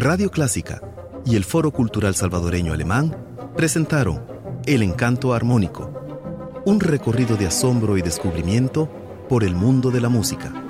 Radio Clásica y el Foro Cultural Salvadoreño Alemán presentaron El Encanto Armónico, un recorrido de asombro y descubrimiento por el mundo de la música.